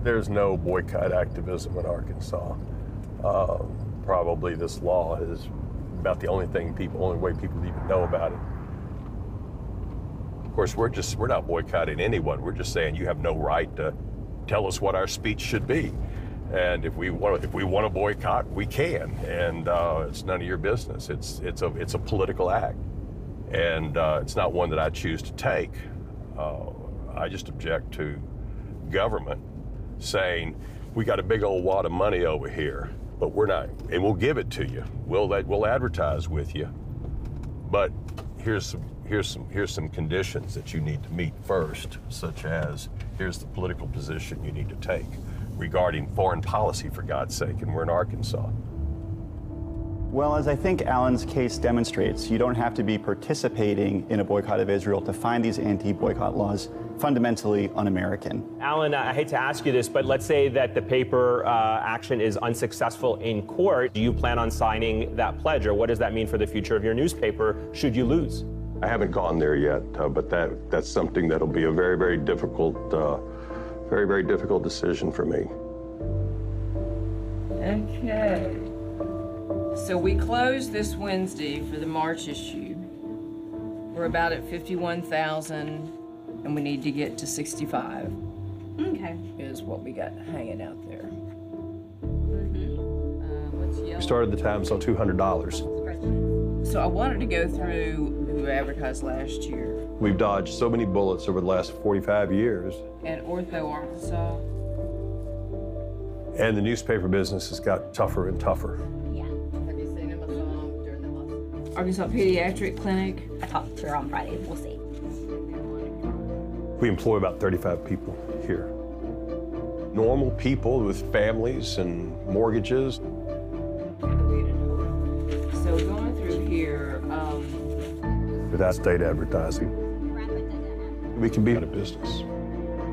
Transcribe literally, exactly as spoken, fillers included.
There's no boycott activism in Arkansas. Uh, probably this law is about the only thing people, only way people even know about it. Of course, we're just, we're not boycotting anyone. We're just saying you have no right to tell us what our speech should be. And if we want, if we want to boycott, we can. And uh, it's none of your business. It's, it's a, it's a political act. And uh, it's not one that I choose to take. Uh, I just object to government saying, we got a big old wad of money over here, but we're not, and we'll give it to you. We'll, we'll advertise with you. But here's some, here's some, here's some conditions that you need to meet first, such as, here's the political position you need to take regarding foreign policy, for God's sake, and we're in Arkansas. Well, as I think Alan's case demonstrates, you don't have to be participating in a boycott of Israel to find these anti-boycott laws fundamentally un-American. Alan, I hate to ask you this, but let's say that the paper uh, action is unsuccessful in court. Do you plan on signing that pledge, or what does that mean for the future of your newspaper should you lose? I haven't gone there yet, uh, but that, that's something that'll be a very, very difficult, uh, very, very difficult decision for me. Okay. So we closed this Wednesday for the March issue. We're about at fifty-one thousand, and we need to get to sixty-five. Okay. Is what we got hanging out there. Mm-hmm. Uh, what's yellow? We started the Times on two hundred dollars. So I wanted to go through who advertised last year. We've dodged so many bullets over the last forty-five years. And Ortho, Arkansas. And the newspaper business has got tougher and tougher. Have you seen him a song during the hospital? Arkansas Pediatric Clinic. I talked to her on Friday. We'll see. We employ about thirty-five people here. Normal people with families and mortgages. So going through here, um, Without state advertising, we can be out of business.